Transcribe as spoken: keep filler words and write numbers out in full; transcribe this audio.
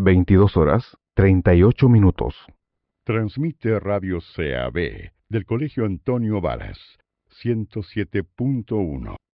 veintidós horas, treinta y ocho minutos. Transmite Radio C A B del Colegio Antonio Varas, ciento siete punto uno.